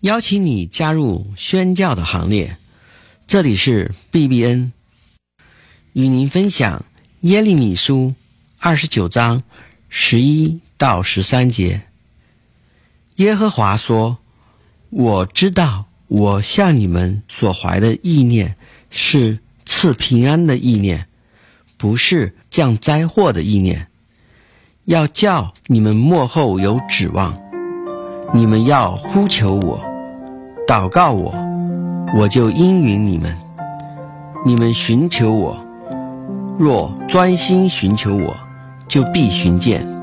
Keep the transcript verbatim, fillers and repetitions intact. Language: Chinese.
邀请你加入宣教的行列。这里是 B B N， 与您分享耶利米书二十九章十一到十三节。耶和华说，我知道我向你们所怀的意念是赐平安的意念，不是降灾祸的意念，要叫你们末后有指望。你们要呼求我，祷告我，我就应允你们。你们寻求我，若专心寻求我，就必寻见。